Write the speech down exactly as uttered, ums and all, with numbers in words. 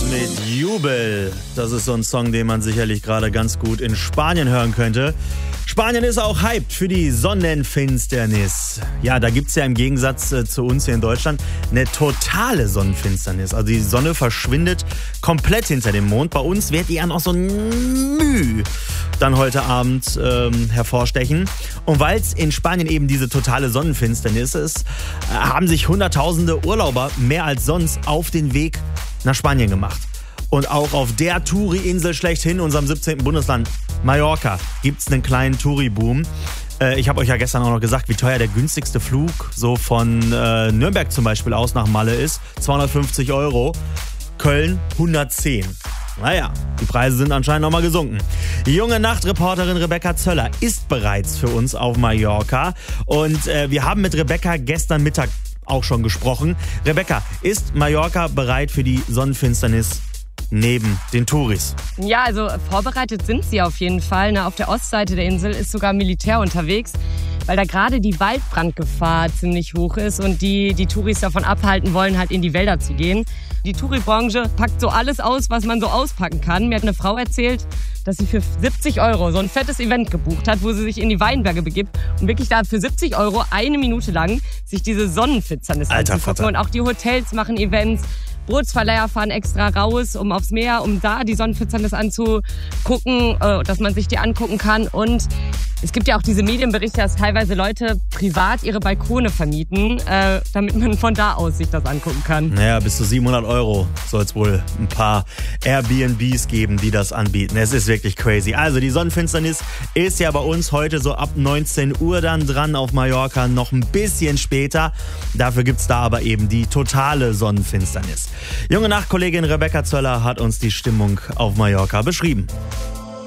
mit Jubel. Das ist so ein Song, den man sicherlich gerade ganz gut in Spanien hören könnte. Spanien ist auch hyped für die Sonnenfinsternis. Ja, da gibt es ja im Gegensatz äh, zu uns hier in Deutschland eine totale Sonnenfinsternis. Also die Sonne verschwindet komplett hinter dem Mond. Bei uns wird die ja noch so Müh dann heute Abend ähm, hervorstechen. Und weil es in Spanien eben diese totale Sonnenfinsternis ist, äh, haben sich hunderttausende Urlauber mehr als sonst auf den Weg nach Spanien gemacht. Und auch auf der Touri-Insel schlechthin, unserem siebzehnten Bundesland, Mallorca, gibt es einen kleinen Touri-Boom. Äh, ich habe euch ja gestern auch noch gesagt, wie teuer der günstigste Flug so von äh, Nürnberg zum Beispiel aus nach Malle ist. zweihundertfünfzig Euro. Köln hundertzehn. Naja, die Preise sind anscheinend nochmal gesunken. Die junge Nachtreporterin Rebecca Zöller ist bereits für uns auf Mallorca. Und äh, wir haben mit Rebecca gestern Mittag auch schon gesprochen. Rebecca, ist Mallorca bereit für die Sonnenfinsternis neben den Touris? Ja, also vorbereitet sind sie auf jeden Fall. Na, auf der Ostseite der Insel ist sogar Militär unterwegs, weil da gerade die Waldbrandgefahr ziemlich hoch ist und die die Touris davon abhalten wollen, halt in die Wälder zu gehen. Die Touri-Branche packt so alles aus, was man so auspacken kann. Mir hat eine Frau erzählt, dass sie für siebzig Euro so ein fettes Event gebucht hat, wo sie sich in die Weinberge begibt und wirklich da für siebzig Euro eine Minute lang sich diese Sonnenfinsternis anzugucken. Und auch die Hotels machen Events. Bootsverleiher fahren extra raus, um aufs Meer, um da die Sonnenfinsternis anzugucken, äh, dass man sich die angucken kann. Und es gibt ja auch diese Medienberichte, dass teilweise Leute privat ihre Balkone vermieten, äh, damit man von da aus sich das angucken kann. Naja, bis zu siebenhundert Euro soll es wohl ein paar Airbnbs geben, die das anbieten. Es ist wirklich crazy. Also die Sonnenfinsternis ist ja bei uns heute so ab neunzehn Uhr dann dran, auf Mallorca noch ein bisschen später. Dafür gibt's da aber eben die totale Sonnenfinsternis. Junge Nachtkollegin Rebecca Zöller hat uns die Stimmung auf Mallorca beschrieben.